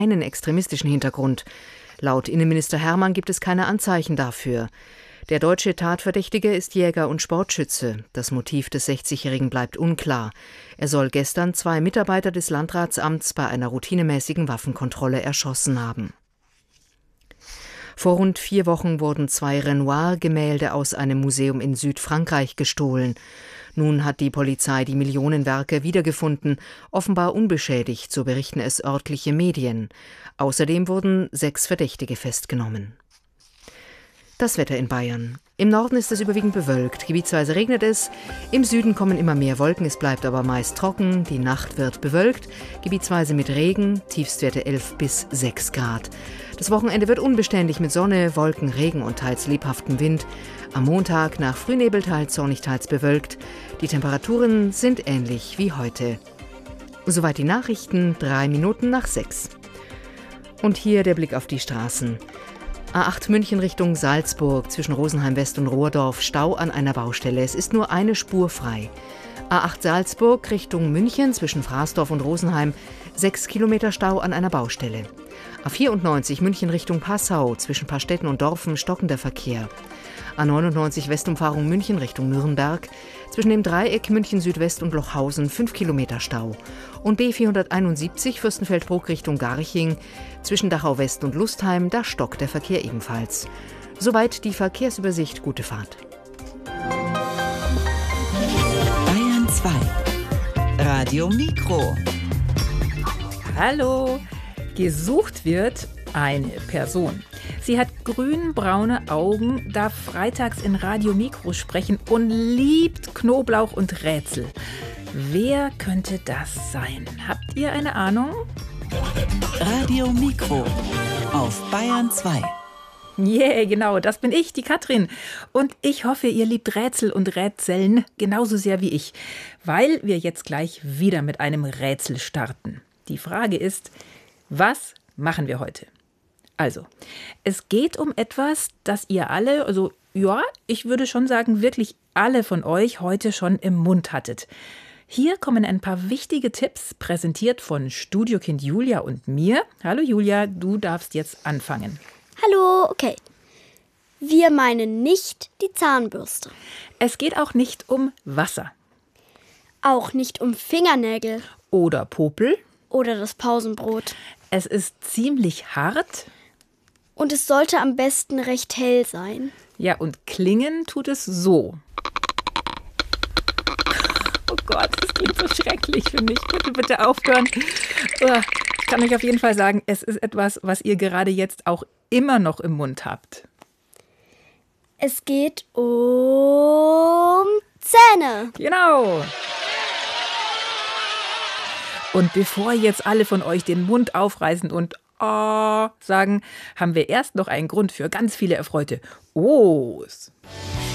einen extremistischen Hintergrund. Laut Innenminister Hermann gibt es keine Anzeichen dafür. Der deutsche Tatverdächtige ist Jäger und Sportschütze. Das Motiv des 60-Jährigen bleibt unklar. Er soll gestern 2 Mitarbeiter des Landratsamts bei einer routinemäßigen Waffenkontrolle erschossen haben. Vor rund 4 Wochen wurden 2 Renoir-Gemälde aus einem Museum in Südfrankreich gestohlen. Nun hat die Polizei die Millionenwerke wiedergefunden, offenbar unbeschädigt, so berichten es örtliche Medien. Außerdem wurden 6 Verdächtige festgenommen. Das Wetter in Bayern. Im Norden ist es überwiegend bewölkt, gebietsweise regnet es. Im Süden kommen immer mehr Wolken, es bleibt aber meist trocken. Die Nacht wird bewölkt, gebietsweise mit Regen, Tiefstwerte 11 bis 6 Grad. Das Wochenende wird unbeständig mit Sonne, Wolken, Regen und teils lebhaftem Wind. Am Montag nach Frühnebel teils sonnig, teils bewölkt. Die Temperaturen sind ähnlich wie heute. Soweit die Nachrichten, 3 Minuten nach 6. Und hier der Blick auf die Straßen. A8 München Richtung Salzburg, zwischen Rosenheim West und Rohrdorf, Stau an einer Baustelle. Es ist nur eine Spur frei. A8 Salzburg Richtung München, zwischen Fraßdorf und Rosenheim, 6 Kilometer Stau an einer Baustelle. A94 München Richtung Passau, zwischen Pastetten und Dorfen, stockender Verkehr. A99 Westumfahrung München Richtung Nürnberg, zwischen dem Dreieck München Südwest und Lochhausen 5 Kilometer Stau. Und B471 Fürstenfeldbruck Richtung Garching, zwischen Dachau West und Lustheim, da stockt der Verkehr ebenfalls. Soweit die Verkehrsübersicht, gute Fahrt. Bayern 2 Radio Mikro. Hallo, gesucht wird eine Person. Sie hat grün-braune Augen, darf freitags in Radio Mikro sprechen und liebt Knoblauch und Rätsel. Wer könnte das sein? Habt ihr eine Ahnung? Radio Mikro auf Bayern 2. Yeah, genau, das bin ich, die Katrin. Und ich hoffe, ihr liebt Rätsel und Rätseln genauso sehr wie ich, weil wir jetzt gleich wieder mit einem Rätsel starten. Die Frage ist, was machen wir heute? Also, es geht um etwas, das ihr alle, also ja, ich würde schon sagen, wirklich alle von euch heute schon im Mund hattet. Hier kommen ein paar wichtige Tipps, präsentiert von Studiokind Julia und mir. Hallo Julia, du darfst jetzt anfangen. Hallo, okay. Wir meinen nicht die Zahnbürste. Es geht auch nicht um Wasser. Auch nicht um Fingernägel. Oder Popel. Oder das Pausenbrot. Es ist ziemlich hart. Und es sollte am besten recht hell sein. Ja, und klingen tut es so. Oh Gott, das klingt so schrecklich für mich. Bitte aufhören. Ich kann euch auf jeden Fall sagen, es ist etwas, was ihr gerade jetzt auch immer noch im Mund habt. Es geht um Zähne. Genau. Und bevor jetzt alle von euch den Mund aufreißen und sagen, haben wir erst noch einen Grund für ganz viele erfreute Ohs.